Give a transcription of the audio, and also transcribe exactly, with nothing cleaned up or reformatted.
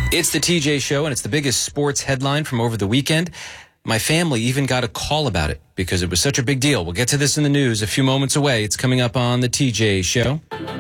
It's the T J Show, and it's the biggest sports headline from over the weekend. My family even got a call about it because it was such a big deal. We'll get to this in the news a few moments away. It's coming up on the T J Show.